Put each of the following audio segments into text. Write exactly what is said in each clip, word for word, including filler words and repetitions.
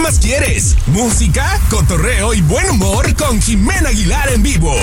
más quieres? Música, cotorreo y buen humor con Jimena Aguilar en vivo.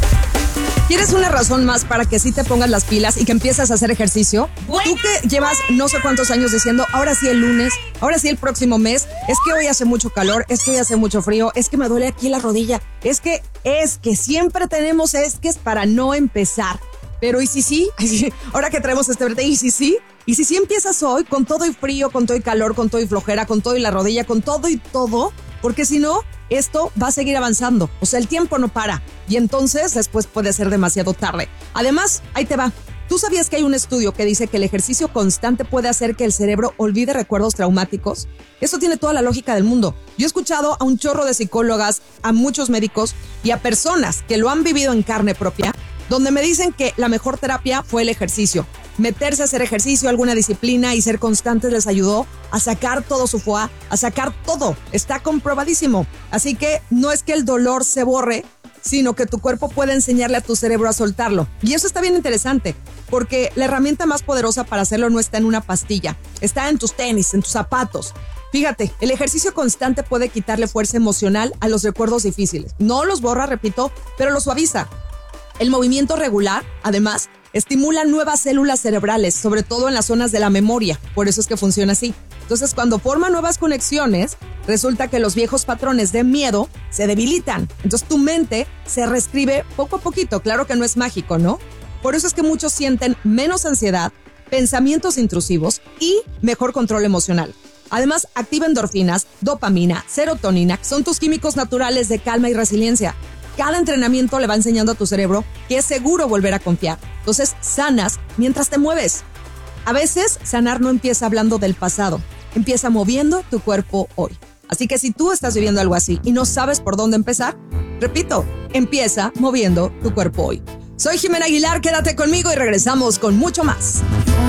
¿Quieres una razón más para que sí te pongas las pilas y que empieces a hacer ejercicio? Tú que llevas no sé cuántos años diciendo, ahora sí el lunes, ahora sí el próximo mes, es que hoy hace mucho calor, es que hoy hace mucho frío, es que me duele aquí la rodilla, es que, es que siempre tenemos es que es para no empezar. Pero ¿y si sí? Ahora que traemos este verde, ¿y si sí? ¿Y si sí empiezas hoy con todo y frío, con todo y calor, con todo y flojera, con todo y la rodilla, con todo y todo? Porque si no, esto va a seguir avanzando. O sea, el tiempo no para. Y entonces después puede ser demasiado tarde. Además, ahí te va. ¿Tú sabías que hay un estudio que dice que el ejercicio constante puede hacer que el cerebro olvide recuerdos traumáticos? Eso tiene toda la lógica del mundo. Yo he escuchado a un chorro de psicólogas, a muchos médicos y a personas que lo han vivido en carne propia, donde me dicen que la mejor terapia fue el ejercicio. Meterse a hacer ejercicio, alguna disciplina y ser constantes les ayudó a sacar todo su foie, a sacar todo. Está comprobadísimo. Así que no es que el dolor se borre, sino que tu cuerpo puede enseñarle a tu cerebro a soltarlo. Y eso está bien interesante, porque la herramienta más poderosa para hacerlo no está en una pastilla, está en tus tenis, en tus zapatos. Fíjate, el ejercicio constante puede quitarle fuerza emocional a los recuerdos difíciles. No los borra, repito, pero los suaviza. El movimiento regular, además, estimula nuevas células cerebrales, sobre todo en las zonas de la memoria. Por eso es que funciona así. Entonces, cuando forma nuevas conexiones, resulta que los viejos patrones de miedo se debilitan. Entonces, tu mente se reescribe poco a poquito. Claro que no es mágico, ¿no? Por eso es que muchos sienten menos ansiedad, pensamientos intrusivos y mejor control emocional. Además, activa endorfinas, dopamina, serotonina, que son tus químicos naturales de calma y resiliencia. Cada entrenamiento le va enseñando a tu cerebro que es seguro volver a confiar. Entonces, sanas mientras te mueves. A veces, sanar no empieza hablando del pasado. Empieza moviendo tu cuerpo hoy. Así que si tú estás viviendo algo así y no sabes por dónde empezar, repito, empieza moviendo tu cuerpo hoy. Soy Jimena Aguilar, quédate conmigo y regresamos con mucho más.